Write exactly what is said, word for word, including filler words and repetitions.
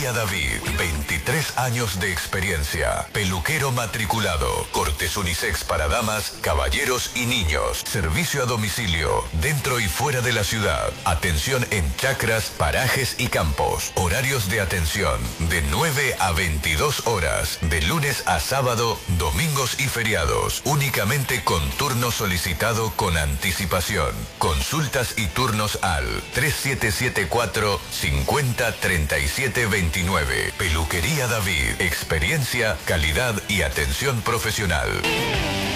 Peluquería David, veintitrés años de experiencia. Peluquero matriculado. Cortes unisex para damas, caballeros y niños. Servicio a domicilio, dentro y fuera de la ciudad. Atención en chacras, parajes y campos. Horarios de atención, de nueve a veintidós horas. De lunes a sábado, domingos y feriados. Únicamente con turno solicitado con anticipación. Consultas y turnos al tres siete siete cuatro, cincuenta, treinta y siete veintinueve. Peluquería David. Experiencia, calidad y atención profesional.